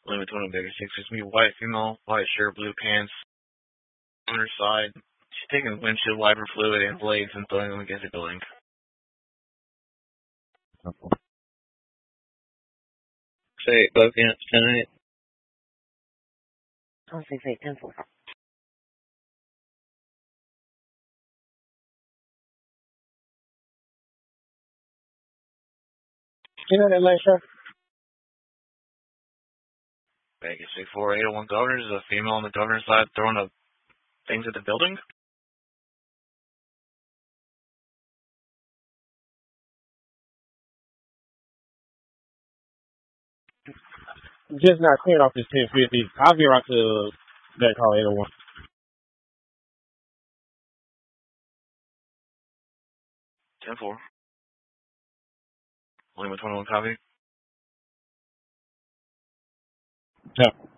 Lima 20 Bigger 6. It's me, white female, white shirt, blue pants. On her side. She's taking windshield wiper fluid and blades and throwing them against the building. Say, both units tonight. 668, 10-4. You know that, Maestro? Vegas 64801 Governor. There's a female on the governor's side throwing up things at the building. Just not cleared off this 1050. I'll be right to that call 801. Ten four. Lima 21 copy. Yeah.